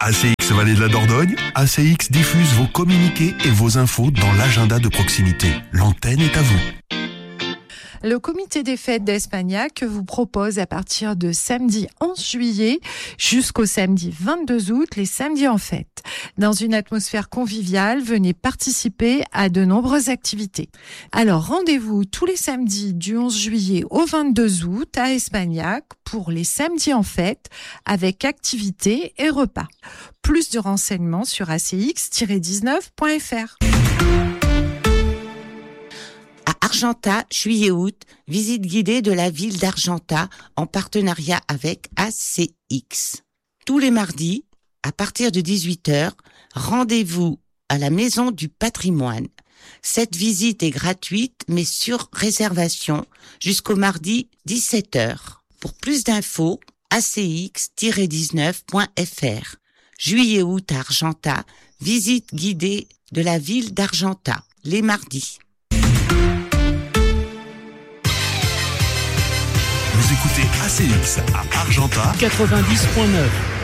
ACX Vallée de la Dordogne, ACX diffuse vos communiqués et vos infos dans l'agenda de proximité. L'antenne est à vous. Le comité des fêtes d'Espagnac vous propose à partir de samedi 11 juillet jusqu'au samedi 22 août les samedis en fête. Dans une atmosphère conviviale, venez participer à de nombreuses activités. Alors rendez-vous tous les samedis du 11 juillet au 22 août à Espagnac pour les samedis en fête avec activités et repas. Plus de renseignements sur acx-19.fr. À Argentat, juillet-août, visite guidée de la ville d'Argentat en partenariat avec ACX. Tous les mardis, à partir de 18h, rendez-vous à la Maison du Patrimoine. Cette visite est gratuite mais sur réservation jusqu'au mardi 17h. Pour plus d'infos, acx-19.fr. Juillet-août à Argentat, visite guidée de la ville d'Argentat, les mardis. Vous écoutez ACX à Argentat 90.9.